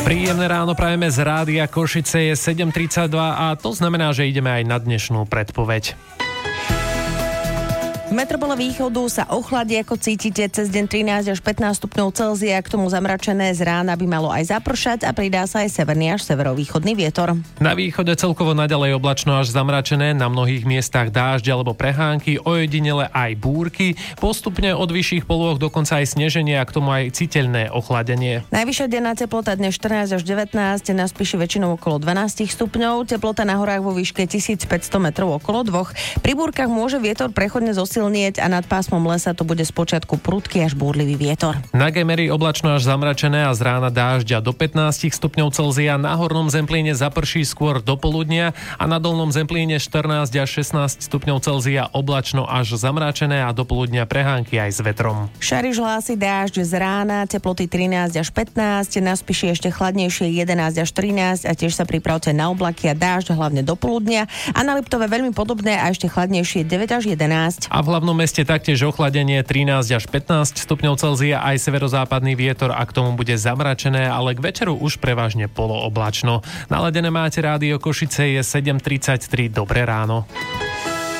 Príjemné ráno prajeme z Rádia Košice, je 7:32 a to znamená, že ideme aj na dnešnú predpoveď. V metropole východu sa ochladí, ako cítite, cez deň 13 až 15 stupňov Celzia, k tomu zamračené, z rána by malo aj zapršať a pridá sa aj severný až severovýchodný vietor. Na východe celkovo naďalej oblačno až zamračené, na mnohých miestach dážď alebo prehánky, ojedinele aj búrky, postupne od vyšších polôch dokonca aj sneženie a k tomu aj citeľné ochladenie. Najvyššia denná teplota dnes 14 až 19, na Spiši väčšinou okolo 12 stupňov, teplota na horách vo výške 1500 metrov okolo 2. Pri búrkach môže vietor prechodne zosilnieť a nad pásmom lesa to bude spočiatku prudký až búrlivý vietor. Na Gemeri oblačno až zamračené a z rána dážď do 15 stupňov Celzia, na hornom Zemplíne zaprší skôr do poludnia a na dolnom Zemplíne 14 až 16 stupňov Celzia, oblačno až zamračené a do poludnia prehánky aj s vetrom. Šariš hlási dážď z rána, teploty 13 až 15, na Spiši ešte chladnejšie 11 až 13 a tiež sa pripravte na oblaky a dážď hlavne do poludnia a na Liptove veľmi podobné a ešte chladnejšie 9 až 11. A v hlavnom meste taktiež ochladenie 13 až 15 stupňov Celzia, aj severozápadný vietor a k tomu bude zamračené, ale k večeru už prevažne polooblačno. Naladené máte Rádio Košice, je 7:33, dobré ráno.